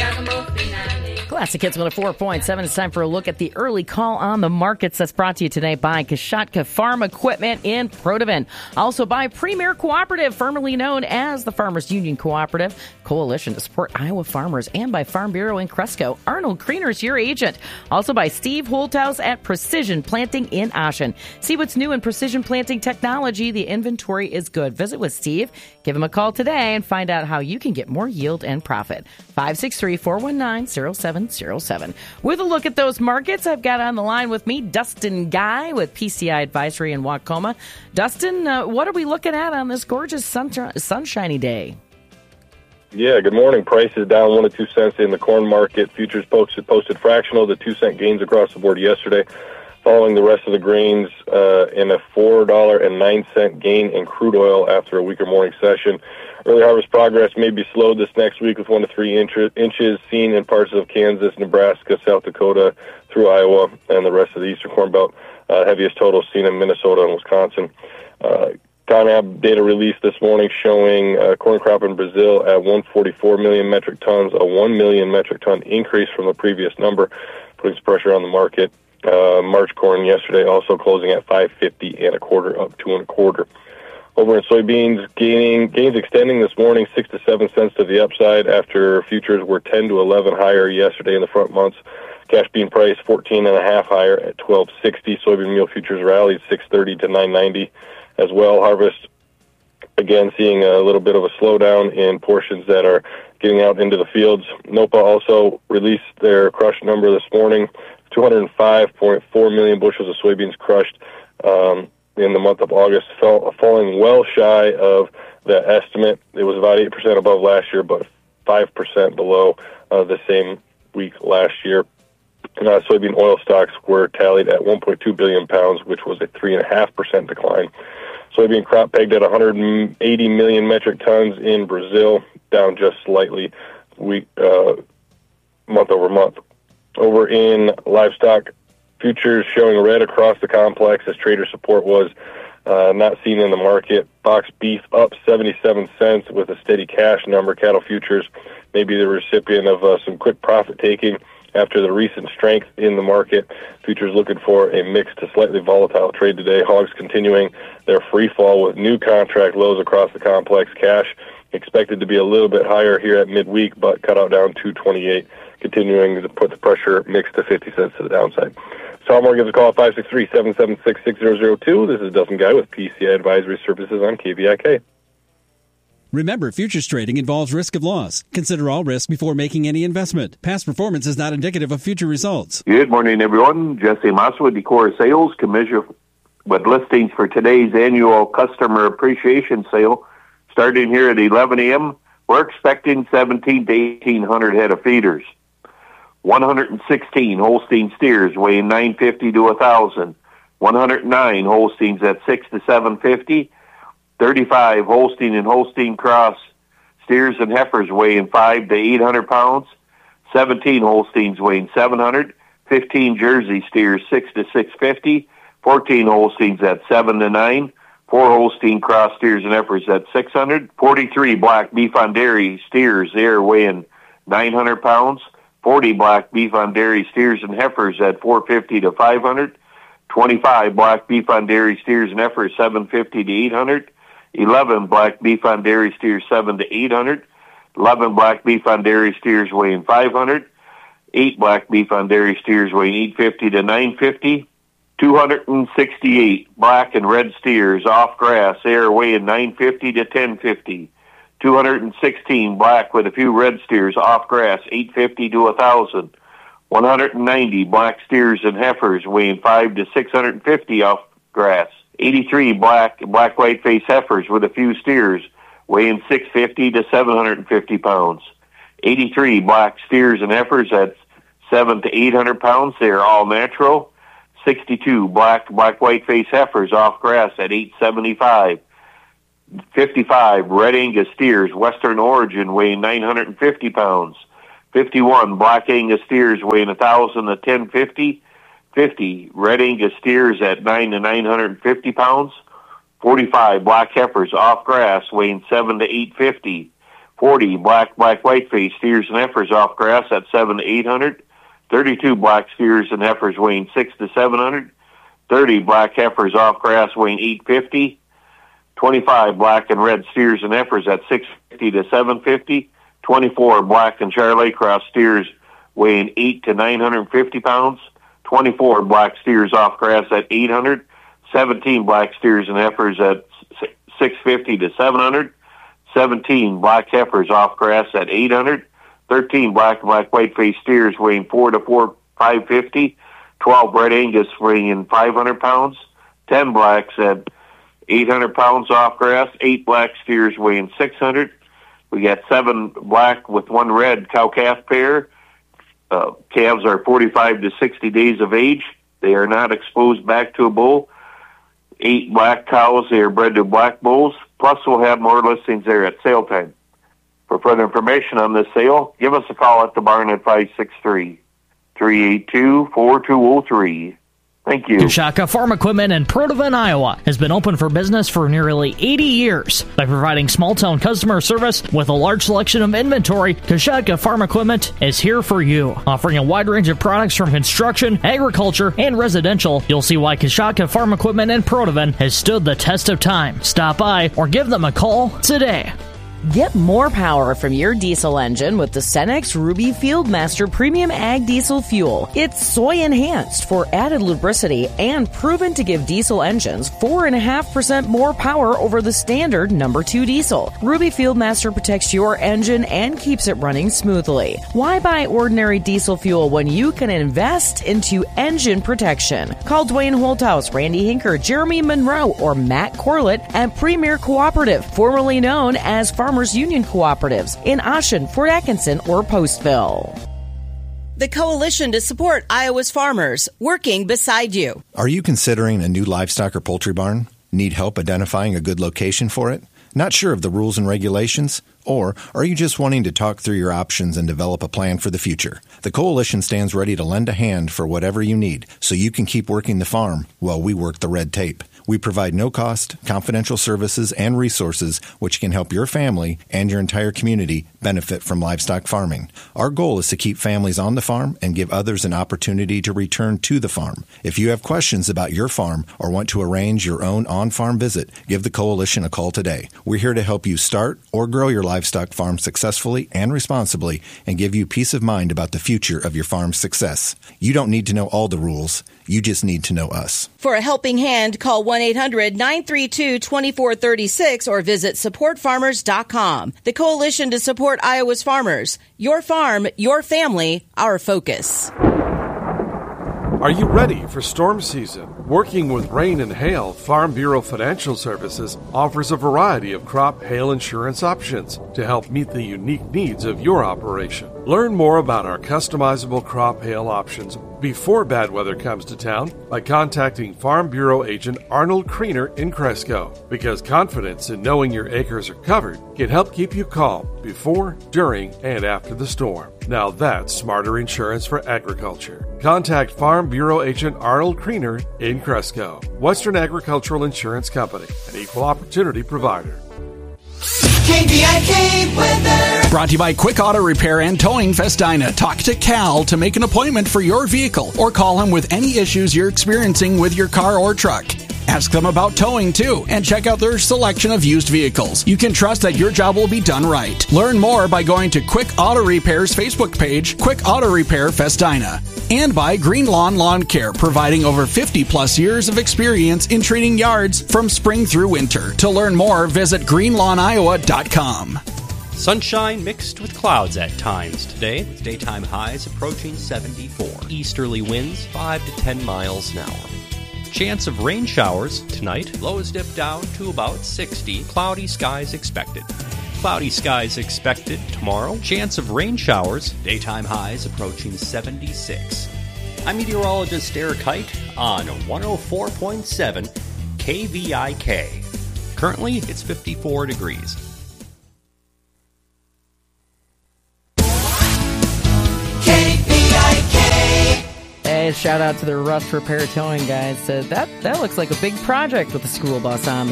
Classic Hits 104.7. It's time for a look at the early call on the markets. That's brought to you today by Kashatka Farm Equipment in Protivin. Also by Premier Cooperative, formerly known as the Farmers Union Cooperative Coalition to support Iowa farmers, and by Farm Bureau in Cresco. Arnold Kriener's your agent. Also by Steve Holthaus at Precision Planting in Ashen. See what's new in precision planting technology. The inventory is good. Visit with Steve. Give him a call today and find out how you can get more yield and profit. 563-419-0707. With a look at those markets, I've got on the line with me Dustin Guy with PCI Advisory in Wacoma. Dustin, what are we looking at on this gorgeous sunshiny day? Yeah, good morning. Prices down 1 to 2 cents in the corn market. Futures posted fractional to 2-cent gains across the board yesterday, following the rest of the grains in a $4.09 gain in crude oil after a weaker morning session. Early harvest progress may be slowed this next week with 1 to 3 inches seen in parts of Kansas, Nebraska, South Dakota, through Iowa, and the rest of the eastern corn belt. Heaviest totals seen in Minnesota and Wisconsin. CONAB data released this morning showing corn crop in Brazil at 144 million metric tons, a 1 million metric ton increase from the previous number, putting some pressure on the market. March corn yesterday also closing at 550 and a quarter, up 2 1/4. Over in soybeans, gains extending this morning 6 to 7 cents to the upside after futures were 10 to 11 higher yesterday in the front months. Cash bean price 14.5 higher at 12.60. Soybean meal futures rallied 6.30 to 9.90 as well. Harvest again seeing a little bit of a slowdown in portions that are getting out into the fields. NOPA also released their crush number this morning. 205.4 million bushels of soybeans crushed in the month of August, falling well shy of the estimate. It was about 8% above last year, but 5% below the same week last year. Soybean oil stocks were tallied at 1.2 billion pounds, which was a 3.5% decline. Soybean crop pegged at 180 million metric tons in Brazil, down just slightly month over month. Over in livestock, futures showing red across the complex as trader support was not seen in the market. Box beef up 77 cents with a steady cash number. Cattle futures may be the recipient of some quick profit taking after the recent strength in the market. Futures looking for a mixed to slightly volatile trade today. Hogs continuing their free fall with new contract lows across the complex. Cash expected to be a little bit higher here at midweek, but cut out down 228, continuing to put the pressure mixed to 50 cents to the downside. Salmore gives a call at 563-776-6002. This is Dustin Guy with PCI Advisory Services on KVIK. Remember, futures trading involves risk of loss. Consider all risk before making any investment. Past performance is not indicative of future results. Good morning, everyone. Jesse Massa with Decor Sales can measure with listings for today's annual customer appreciation sale. Starting here at 11 a.m., we're expecting 1,700 to 1,800 head of feeders. 116 Holstein steers weighing 950 to 1,000. 109 Holsteins at 6 to 750. 35 Holstein and Holstein cross steers and heifers weighing 5 to 800 pounds. 17 Holsteins weighing 700. 15 Jersey steers 6 to 650. 14 Holsteins at 7 to 9. 4 Holstein cross steers and heifers at 600. 43 black beef on dairy steers there weighing 900 pounds. 40 black beef on dairy steers and heifers at 450 to 500. 25 black beef on dairy steers and heifers 750 to 800. 11 black beef on dairy steers 7 to 800. 11 black beef on dairy steers weighing 500. 8 black beef on dairy steers weighing 850 to 950. 268 black and red steers off grass there weighing 950 to 1050. 216 black with a few red steers off grass 850 to 1,000. 190 black steers and heifers weighing 5 to 650 off grass. 83 black white face heifers with a few steers weighing 650 to 750 pounds. 83 black steers and heifers at 7 to 800 pounds. They are all natural. 62 black white face heifers off grass at 875. 55 red Angus steers, Western origin, weighing 950 pounds. 51 black Angus steers weighing 1,000 to 1,050. 50 red Angus steers at 9 to 950 pounds. 45 black heifers off grass weighing 7 to 850. 40 black whiteface steers and heifers off grass at 7 to 800. 32 black steers and heifers weighing 6 to 700. 30 black heifers off grass weighing 850. 25 black and red steers and heifers at 650 to 750. 24 black and Charolais cross steers weighing 8 to 950 pounds. 24 black steers off grass at 800. 17 black steers and heifers at 650 to 700. 17 black heifers off grass at 800. 13 black and black whiteface steers weighing 4 to 550. 12 red Angus weighing 500 pounds. 10 blacks at 800 pounds off grass. 8 black steers weighing 600. We got 7 black with 1 red cow-calf pair. Calves are 45 to 60 days of age. They are not exposed back to a bull. 8 black cows, they are bred to black bulls. Plus, we'll have more listings there at sale time. For further information on this sale, give us a call at the barn at 563-382-4203. Thank you. Kashaka Farm Equipment in Protivin, Iowa has been open for business for nearly 80 years. By providing small-town customer service with a large selection of inventory, Kashaka Farm Equipment is here for you. Offering a wide range of products from construction, agriculture, and residential, you'll see why Kashaka Farm Equipment in Protivin has stood the test of time. Stop by or give them a call today. Get more power from your diesel engine with the Cenex Ruby Fieldmaster Premium Ag Diesel Fuel. It's soy enhanced for added lubricity and proven to give diesel engines 4.5% more power over the standard number 2 diesel. Ruby Fieldmaster protects your engine and keeps it running smoothly. Why buy ordinary diesel fuel when you can invest into engine protection? Call Dwayne Holthouse, Randy Hinker, Jeremy Monroe, or Matt Corlett at Premier Cooperative, formerly known as Farmers Union Cooperatives in Ashen, Fort Atkinson, or Postville. The Coalition to Support Iowa's Farmers, working beside you. Are you considering a new livestock or poultry barn? Need help identifying a good location for it? Not sure of the rules and regulations? Or are you just wanting to talk through your options and develop a plan for the future? The Coalition stands ready to lend a hand for whatever you need so you can keep working the farm while we work the red tape. We provide no-cost, confidential services and resources which can help your family and your entire community benefit from livestock farming. Our goal is to keep families on the farm and give others an opportunity to return to the farm. If you have questions about your farm or want to arrange your own on-farm visit, give the Coalition a call today. We're here to help you start or grow your livestock farm successfully and responsibly and give you peace of mind about the future of your farm's success. You don't need to know all the rules. You just need to know us. For a helping hand, call 1-800-932-2436 or visit supportfarmers.com. The Coalition to Support Iowa's Farmers. Your farm, your family, our focus. Are you ready for storm season? Working with rain and hail, Farm Bureau Financial Services offers a variety of crop hail insurance options to help meet the unique needs of your operation. Learn more about our customizable crop hail options before bad weather comes to town by contacting Farm Bureau agent Arnold Kriener in Cresco, because confidence in knowing your acres are covered can help keep you calm before, during, and after the storm. Now that's smarter insurance for agriculture. Contact Farm Bureau agent Arnold Kriener in Cresco. Western Agricultural Insurance Company, an equal opportunity provider. KVIK weather. Brought to you by Quick Auto Repair and Towing Festina. Talk to Cal to make an appointment for your vehicle or call him with any issues you're experiencing with your car or truck. Ask them about towing, too, and check out their selection of used vehicles. You can trust that your job will be done right. Learn more by going to Quick Auto Repair's Facebook page, Quick Auto Repair Festina. And by Green Lawn Lawn Care, providing over 50-plus years of experience in treating yards from spring through winter. To learn more, visit greenlawniowa.com. Sunshine mixed with clouds at times today, with daytime highs approaching 74. Easterly winds 5 to 10 miles an hour. Chance of rain showers tonight. Lows dip down to about 60. Cloudy skies expected. Cloudy skies expected tomorrow. Chance of rain showers. Daytime highs approaching 76. I'm meteorologist Eric Height on 104.7 KVIK. Currently, it's 54 degrees. Hey, shout out to the Rust Repair Towing guys. Said that looks like a big project with the school bus on the